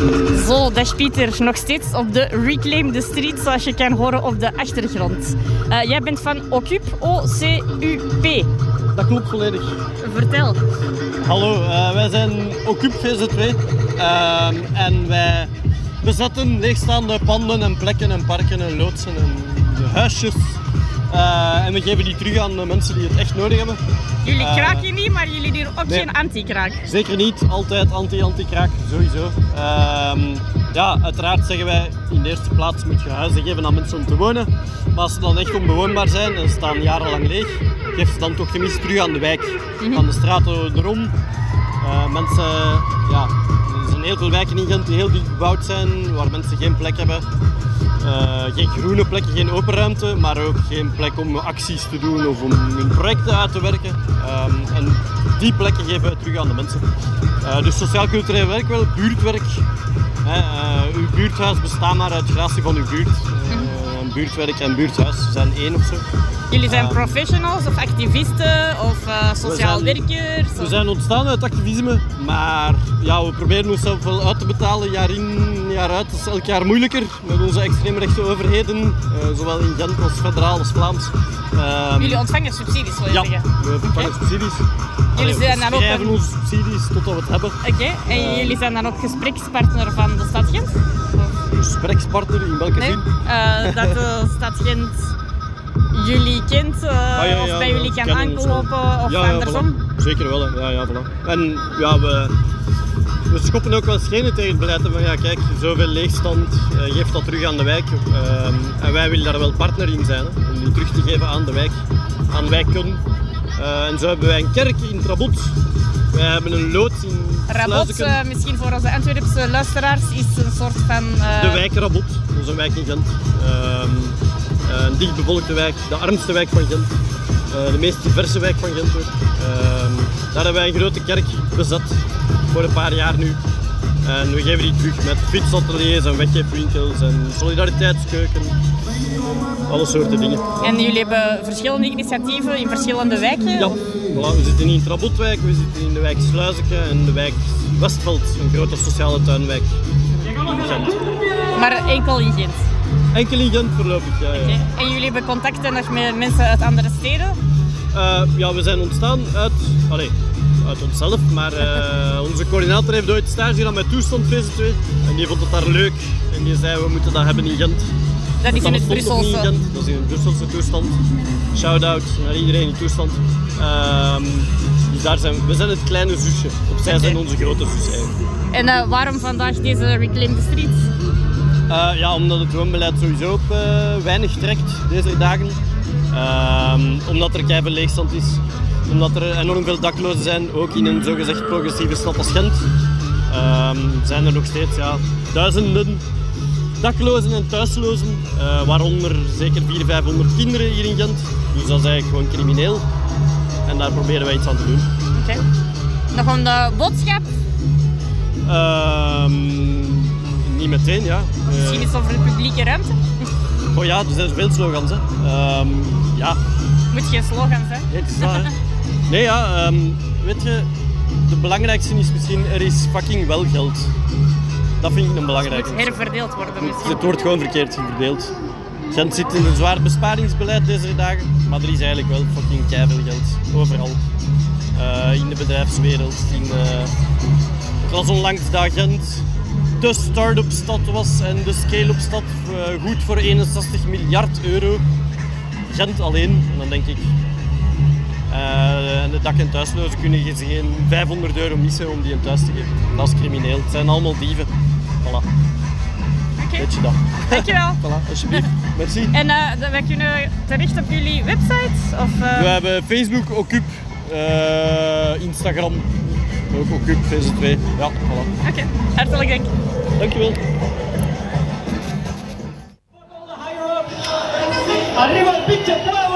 Zo, dag Pieter. Nog steeds op de Reclaim the Street, zoals je kan horen op de achtergrond. Jij bent van OCUP, O-C-U-P. Dat klopt volledig. Vertel. Hallo, wij zijn OCUP VZ2 en wij bezetten leegstaande panden en plekken en parken en loodsen en huisjes. En we geven die terug aan de mensen die het echt nodig hebben. Jullie kraken niet, maar jullie doen ook geen anti-kraak. Zeker niet, altijd anti-kraak, sowieso. Ja, uiteraard zeggen wij in de eerste plaats moet je huizen geven aan mensen om te wonen. Maar als ze dan echt onbewoonbaar zijn en staan jarenlang leeg, geef ze dan toch tenminste terug aan de wijk, aan de straten erom. Mensen, ja, er zijn heel veel wijken in Gent die heel dicht bebouwd zijn, waar mensen geen plek hebben. Geen groene plekken, geen open ruimte, maar ook geen plek om acties te doen of om hun projecten uit te werken. En die plekken geven we terug aan de mensen. Dus sociaal-cultureel werk wel, buurtwerk. Uw buurthuis bestaat maar uit gratie van uw buurt. Buurtwerk en buurthuis zijn één of zo. Jullie zijn professionals of activisten of sociaal werkers? We zijn ontstaan uit activisme, maar ja, we proberen onszelf wel uit te betalen jaar in, jaar uit. Het is elk jaar moeilijker met onze extreemrechtse overheden, zowel in Gent als federaal als Vlaams. Jullie ontvangen subsidies, wil je zeggen? Ja, we ontvangen subsidies. Jullie zijn dan ook schrijven onze subsidies totdat we het hebben. Oké, en jullie zijn dan ook gesprekspartner van de stad Gent? Gesprekspartner in welke zin? Dat de stad Gent jullie kent of bij jullie kan aankloppen of andersom? Voilà. Zeker wel, hè. Ja, voilà. En ja, we schoppen ook wel schenen tegen het beleid van ja, kijk, zoveel leegstand, geef dat terug aan de wijk. En wij willen daar wel partner in zijn, hè, om die terug te geven aan de wijk, aan wijken. En zo hebben wij een kerk in Trabot. Wij hebben een loods in Rabot, misschien voor onze Antwerpse luisteraars, is een soort van... De wijk Rabot, dat is een wijk in Gent. Een dichtbevolkte wijk, de armste wijk van Gent. De meest diverse wijk van Gent ook. Daar hebben wij een grote kerk bezet voor een paar jaar nu. En we geven die terug met fietsateliers en weggeefwinkels en solidariteitskeuken. Alle soorten dingen. En jullie hebben verschillende initiatieven in verschillende wijken? Ja, voilà. We zitten in Trabotwijk, we zitten in de wijk Sluizeke en de wijk Westveld, een grote sociale tuinwijk in Gent. Maar enkel in Gent? Enkel in Gent voorlopig, ja. Okay. En jullie hebben contacten nog met mensen uit andere steden? Ja, we zijn ontstaan uit onszelf, maar onze coördinator heeft ooit stage gedaan met Toestand VZ2 en die vond het daar leuk en die zei we moeten dat hebben in Gent. Dat is in het Brusselse. Dat is in het Brusselse Toestand. Shout-out naar iedereen in Toestand. Dus daar zijn we zijn het kleine zusje, opzij zijn onze grote zus eigenlijk. En waarom vandaag deze Reclaim the Street? Ja, omdat het woonbeleid sowieso op weinig trekt deze dagen. Omdat er keiveel leegstand is. Omdat er enorm veel daklozen zijn, ook in een zogezegd progressieve stad als Gent. Zijn er nog steeds duizenden daklozen en thuislozen. Waaronder zeker 400-500 kinderen hier in Gent. Dus dat is eigenlijk gewoon crimineel. En daar proberen wij iets aan te doen. Oké. Nog een boodschap? Niet meteen, ja. Misschien iets over de publieke ruimte? Oh ja, er zijn veel slogans, hè. Ja. Moet geen slogans, hè? Nee, het is dat, hè. Nee, ja, weet je, de belangrijkste is misschien, er is fucking wel geld. Dat vind ik een belangrijke. Het moet herverdeeld worden misschien. Het wordt gewoon verkeerd verdeeld. Gent zit in een zwaar besparingsbeleid deze dagen, maar er is eigenlijk wel fucking keiveel geld. Overal. In de bedrijfswereld, ik las onlangs dat Gent de start-up stad was en de scale-up stad goed voor 61 miljard euro. Gent alleen, en dan denk ik, de dak- en thuislozen kunnen ze geen 500 euro missen om die een thuis te geven. Dat is crimineel, het zijn allemaal dieven. Voilà. Weet je dat? Dankjewel. Voilà, alsjeblieft. Merci. En wij kunnen terecht op jullie website? Of, We hebben Facebook, OCUP, Instagram, ook OCUP, VZ2. Ja, voilà. Oké, hartelijk dank. Dankjewel. Arriba el pinche